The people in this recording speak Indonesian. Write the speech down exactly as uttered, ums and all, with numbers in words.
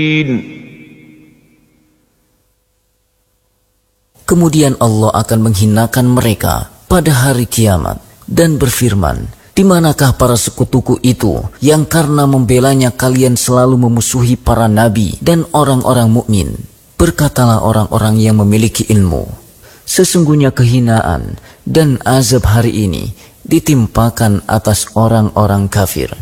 Kemudian Allah akan menghinakan mereka pada hari kiamat dan berfirman, di manakah para sekutuku itu yang karena membelanya kalian selalu memusuhi para nabi dan orang-orang mukmin? Berkatalah orang-orang yang memiliki ilmu, sesungguhnya kehinaan dan azab hari ini ditimpakan atas orang-orang kafir.